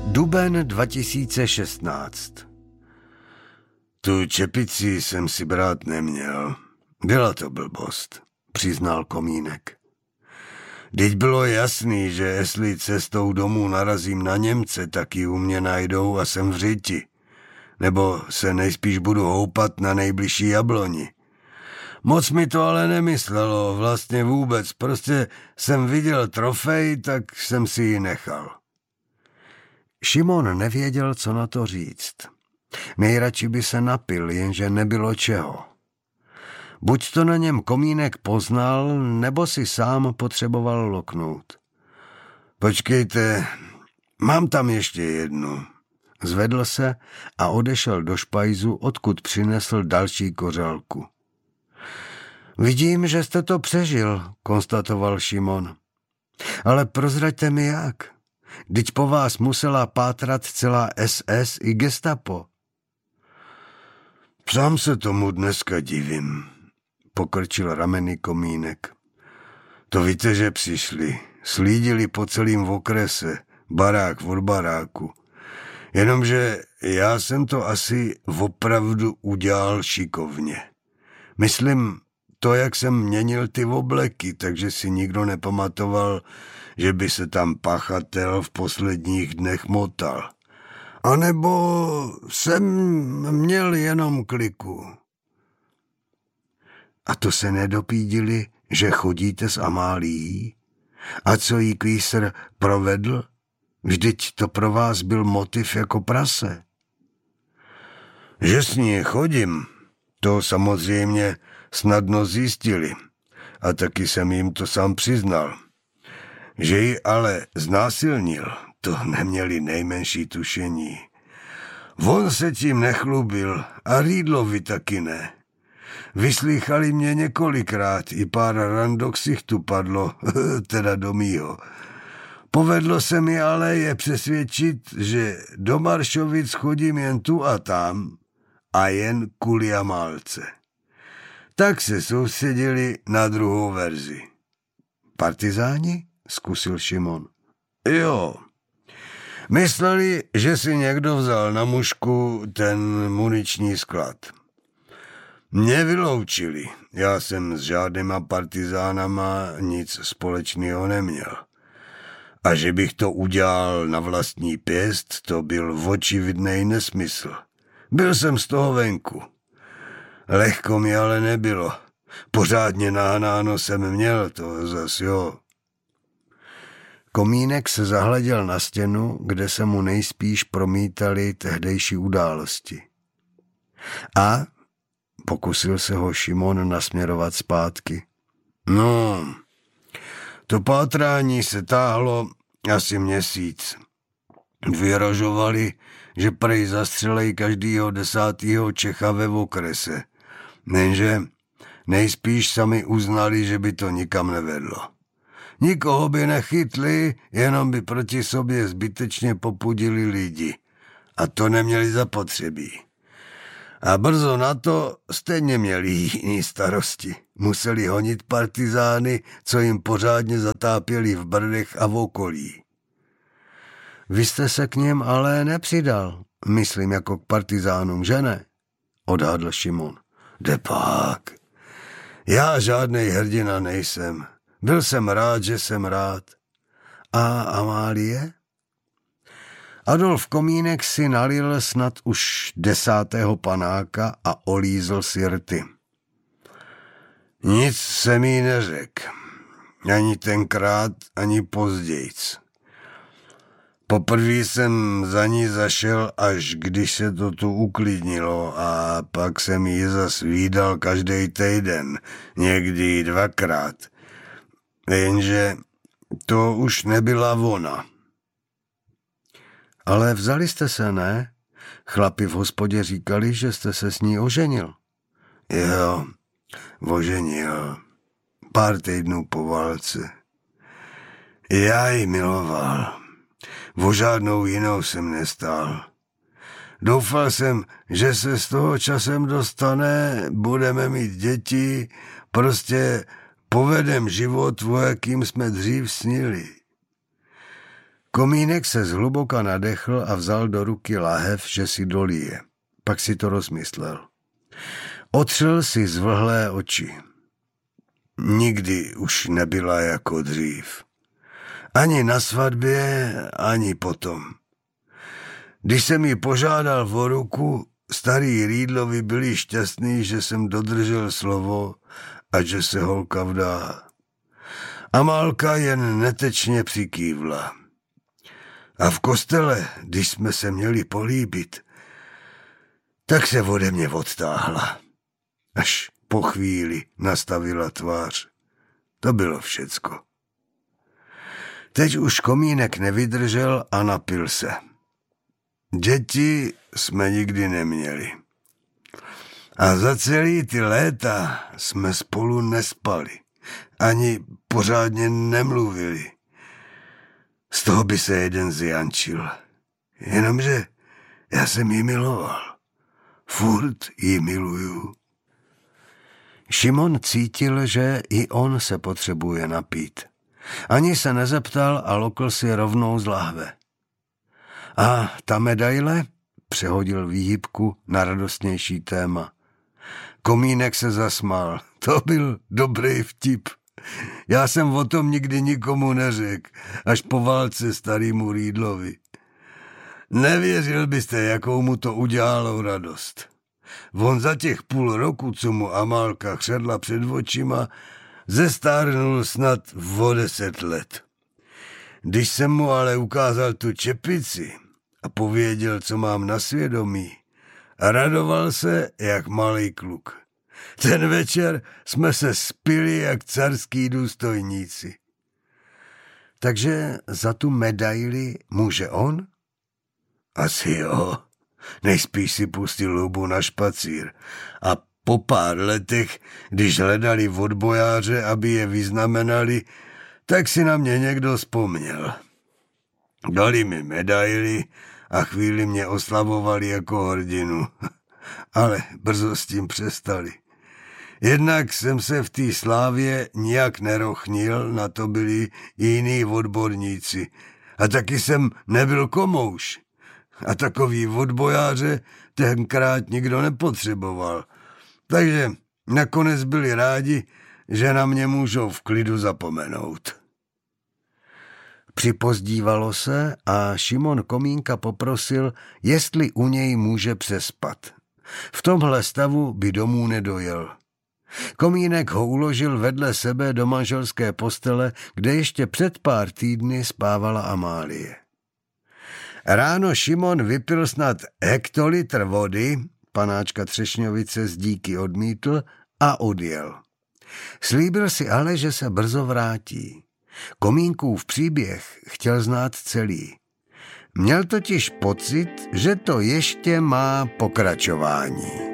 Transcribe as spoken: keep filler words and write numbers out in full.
Duben dva tisíce šestnáct. Tu čepici jsem si brát neměl. Byla to blbost, přiznal Komínek. Vždyť bylo jasný, že jestli cestou domů narazím na Němce, tak ji u mě najdou a jsem v řiti. Nebo se nejspíš budu houpat na nejbližší jabloni. Moc mi to ale nemyslelo, vlastně vůbec. Prostě jsem viděl trofej, tak jsem si ji nechal. Šimon nevěděl, co na to říct. Nejradši by se napil, jenže nebylo čeho. Buď to na něm Komínek poznal, nebo si sám potřeboval loknout. Počkejte, mám tam ještě jednu. Zvedl se a odešel do špajzu, odkud přinesl další kořálku. Vidím, že jste to přežil, konstatoval Šimon. Ale prozraďte mi jak. Vždyť po vás musela pátrat celá es es i gestapo. Sám se tomu dneska divím, pokrčil rameny Komínek. To víte, že přišli, slídili po celém okrese, barák od baráku. Jenomže já jsem to asi opravdu udělal šikovně. Myslím, to, jak jsem měnil ty obleky, takže si nikdo nepamatoval, že by se tam pachatel v posledních dnech motal. A nebo jsem měl jenom kliku. A to se nedopídili, že chodíte s Amálií? A co jí Kvísr provedl? Vždyť to pro vás byl motiv jako prase. Že s ní chodím, to samozřejmě snadno zjistili. A taky jsem jim to sám přiznal. Že ji ale znásilnil, to neměli nejmenší tušení. On se tím nechlubil a Rýdlovi taky ne. Vyslýchali mě několikrát, i pár randok sichtu padlo, teda do mýho. Povedlo se mi ale je přesvědčit, že do Maršovic chodím jen tu a tam a jen kvůli Amálce. Tak se soustředili na druhou verzi. Partizáni? Zkusil Šimon. Jo. Mysleli, že si někdo vzal na mušku ten muniční sklad. Mě vyloučili. Já jsem s žádnýma partizánama nic společného neměl. A že bych to udělal na vlastní pěst, to byl očividnej nesmysl. Byl jsem z toho venku. Lehko mi ale nebylo. Pořádně nahnáno jsem měl, to zas jo. Komínek se zahleděl na stěnu, kde se mu nejspíš promítaly tehdejší události. A pokusil se ho Šimon nasměrovat zpátky. No, to pátrání se táhlo asi měsíc. Vyrožovali, že prej zastřelej každýho desátýho Čecha ve okrese. Jenže nejspíš sami uznali, že by to nikam nevedlo. Nikoho by nechytli, jenom by proti sobě zbytečně popudili lidi. A to neměli zapotřebí. A brzo na to stejně měli jiný starosti. Museli honit partizány, co jim pořádně zatápěli v Brdech a v okolí. Vy jste se k něm ale nepřidal, myslím jako k partizánům, že ne? Odhadl Šimon. Depák. Já žádnej hrdina nejsem. Byl jsem rád, že jsem rád. A Amálie? Adolf Komínek si nalil snad už desátého panáka a olízl si rty. Nic se mi neřekl. Ani tenkrát, ani pozdějc. Poprvé jsem za ní zašel, až když se to tu uklidnilo a pak jsem ji zas vídal každý týden, někdy dvakrát. Jenže to už nebyla ona. Ale vzali jste se, ne? Chlapi v hospodě říkali, že jste se s ní oženil. Jo, oženil. Pár týdnů po válce. Já ji miloval. O žádnou jinou jsem nestál. Doufal jsem, že se z toho časem dostane, budeme mít děti, prostě povedem život, o jakým jsme dřív snili. Komínek se zhluboka nadechl a vzal do ruky lahev, že si dolije. Pak si to rozmyslel. Otřel si zvlhlé oči. Nikdy už nebyla jako dřív. Ani na svatbě, ani potom. Když jsem ji požádal o ruku, starý Rýdlovi byli šťastný, že jsem dodržel slovo a že se holka vdá. Amálka jen netečně přikývla. A v kostele, když jsme se měli políbit, tak se ode mě odtáhla. Až po chvíli nastavila tvář. To bylo všecko. Teď už Komínek nevydržel a napil se. Děti jsme nikdy neměli. A za celý ty léta jsme spolu nespali. Ani pořádně nemluvili. Z toho by se jeden zjančil. Jenomže já jsem ji miloval. Furt ji miluju. Šimon cítil, že i on se potřebuje napít. Ani se nezeptal a lokl si rovnou z lahve. A ta medaile? Přehodil výhybku na radostnější téma. Komínek se zasmál. To byl dobrý vtip. Já jsem o tom nikdy nikomu neřekl, až po válce starýmu Rýdlovi. Nevěřil byste, jakou mu to udělalo radost. On za těch půl roku, co mu Amálka chřadla před očima, zestárnul snad o deset let. Když jsem mu ale ukázal tu čepici a pověděl, co mám na svědomí, radoval se jak malý kluk. Ten večer jsme se spili jak carský důstojníci. Takže za tu medaili může on? Asi jo. Nejspíš si pustil Lubu na špacír a po pár letech, když hledali odbojáře, aby je vyznamenali, tak si na mě někdo vzpomněl. Dali mi medaili a chvíli mě oslavovali jako hrdinu, ale brzo s tím přestali. Jednak jsem se v té slávě nijak nerochnil, na to byli jiní odborníci. A taky jsem nebyl komouš. A takový odbojáře tenkrát nikdo nepotřeboval. Takže nakonec byli rádi, že na mě můžou v klidu zapomenout. Připozdívalo se a Šimon Komínka poprosil, jestli u něj může přespat. V tomhle stavu by domů nedojel. Komínek ho uložil vedle sebe do manželské postele, kde ještě před pár týdny spávala Amálie. Ráno Šimon vypil snad hektolitr vody, panáčka Třešňovice z díky odmítl a odjel. Slíbil si ale, že se brzo vrátí. Komínkův příběh chtěl znát celý. Měl totiž pocit, že to ještě má pokračování.